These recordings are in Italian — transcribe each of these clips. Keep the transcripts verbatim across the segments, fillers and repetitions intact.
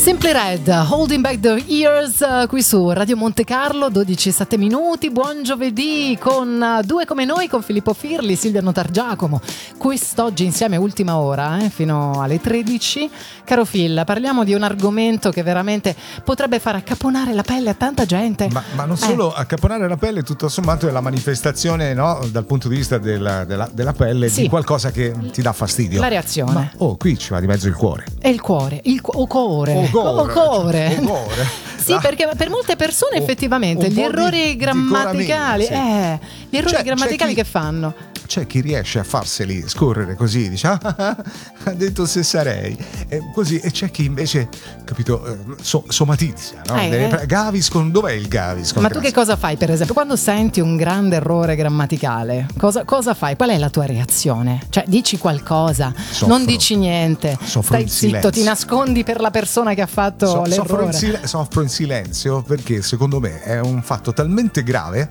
Simply Red, Holding Back the Years, qui su Radio Monte Carlo, dodici e sette minuti. Buon giovedì con Due Come Noi, con Filippo Firli, Silvia Notargiacomo. Quest'oggi insieme ultima ora, eh, fino alle tredici. Caro Phil, parliamo di un argomento che veramente potrebbe far accaponare la pelle a tanta gente. Ma, ma non solo eh. accaponare la pelle, tutto sommato è la manifestazione, no, dal punto di vista della, della, della pelle, sì, di qualcosa che ti dà fastidio. La reazione. Ma, oh, qui ci va di mezzo il cuore. E il cuore, il cu- o cuore. O cuore. O cuore. O cuore. Sì, La... perché per molte persone o, effettivamente gli errori di, grammaticali, di eh, gli errori c'è, grammaticali c'è chi, che fanno? C'è chi riesce a farseli scorrere così, dice ah, ah, ah, ha detto se sarei, e così, e c'è chi invece, capito, eh, so, somatizza, no? eh, Deve, eh. Gaviscon, dov'è il Gaviscon? Ma tu che cosa fai, per esempio, quando senti un grande errore grammaticale? Cosa, cosa fai? Qual è la tua reazione? Cioè, dici qualcosa, Soffro. Non dici niente, Soffro stai in zitto, silenzio. ti nascondi per la persona che ha fatto So, l'errore. soffro, in sil- soffro in silenzio perché secondo me è un fatto talmente grave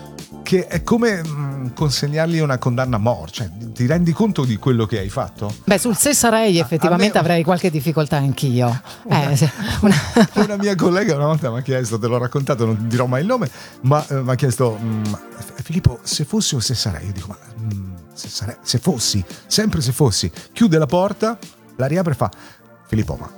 che è come mh, consegnargli una condanna a morte. Cioè, ti rendi conto di quello che hai fatto? Beh, sul se sarei effettivamente me... avrei qualche difficoltà anch'io. Una, eh, se, una... una mia collega una volta mi ha chiesto, te l'ho raccontato, non dirò mai il nome, ma eh, mi ha chiesto mh, Filippo, se fossi o se sarei? Io dico, ma mh, se, sarei, se fossi, sempre se fossi. Chiude la porta, la riapre e fa, Filippo, ma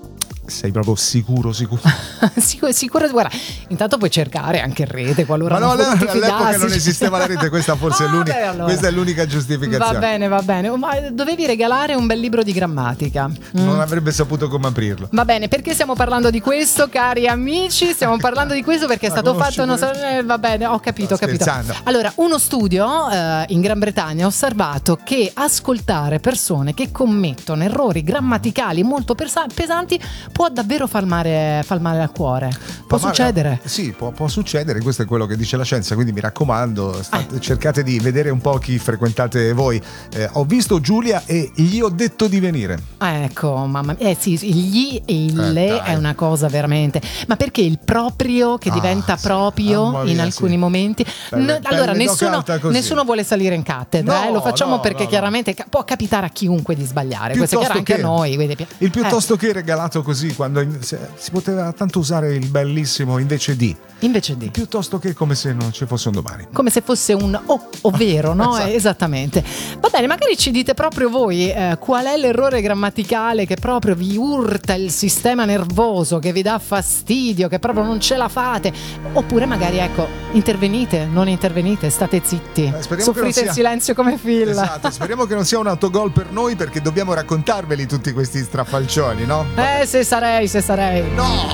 sei proprio sicuro, sicuro? sicuro, sicuro, guarda, intanto puoi cercare anche in rete qualora ma no, non all'epoca fidarsi, non esisteva la rete, questa forse ah, è l'unica, beh, allora. Questa è l'unica giustificazione. Va bene, va bene, ma dovevi regalare un bel libro di grammatica. Non mm. avrebbe saputo come aprirlo. Va bene, perché stiamo parlando di questo, cari amici? Stiamo parlando di questo perché è stato fatto, non so, eh, va bene, ho capito, ho capito. Allora, uno studio eh, in Gran Bretagna ha osservato che ascoltare persone che commettono errori grammaticali molto pesa- pesanti può davvero far male, far male al cuore. Può Ma succedere? Male, sì, può, può succedere, questo è quello che dice la scienza, quindi mi raccomando, state, eh. cercate di vedere un po' chi frequentate voi. Eh, ho visto Giulia e gli ho detto di venire. Ecco, mamma mia, eh sì, gli e il eh, le è una cosa veramente. Ma perché il proprio che diventa ah, proprio mia, in alcuni sì. momenti? Pelle, no, allora, pelle nessuno, nessuno vuole salire in cattedra, no, eh, lo facciamo no, perché no, chiaramente no. può capitare a chiunque di sbagliare. Questo è chiaro anche che, a noi. Quindi, il piuttosto eh. che regalato così, quando si poteva tanto usare il bellissimo invece di. Invece di. Piuttosto che come se non ci fosse un domani. Come se fosse un o, ovvero, no? Esatto. Esattamente. Va bene, magari ci dite proprio voi eh, qual è l'errore grammaticale che proprio vi urta il sistema nervoso, che vi dà fastidio, che proprio non ce la fate. Oppure magari, ecco, intervenite, non intervenite, state zitti. Eh, Soffrite sia... in silenzio come Phil. Esatto, speriamo che non sia un autogol per noi, perché dobbiamo raccontarveli tutti questi strafalcioni, no? Eh, se sarei, se sarei. No!